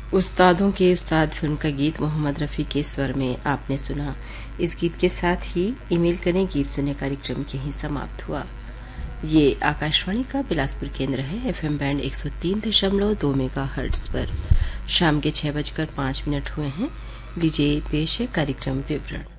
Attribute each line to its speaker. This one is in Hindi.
Speaker 1: उस्तादों के उस्ताद फिल्म का गीत मोहम्मद रफ़ी के स्वर में आपने सुना। इस गीत के साथ ही ईमेल करें गीत सुने कार्यक्रम यहीं समाप्त हुआ। ये आकाशवाणी का बिलासपुर केंद्र है। FM बैंड 103.2 मेगाहर्ट्ज़ पर शाम के 6:05 हुए हैं। लीजिए पेश है कार्यक्रम विवरण।